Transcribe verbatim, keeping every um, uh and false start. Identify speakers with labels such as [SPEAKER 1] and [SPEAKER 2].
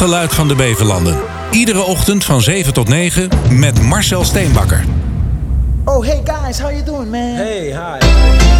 [SPEAKER 1] geluid van de Beverlanden. Iedere ochtend van zeven tot negen met Marcel Steenbakker.
[SPEAKER 2] Oh, hey guys, how you doing, man?
[SPEAKER 3] Hey, hi.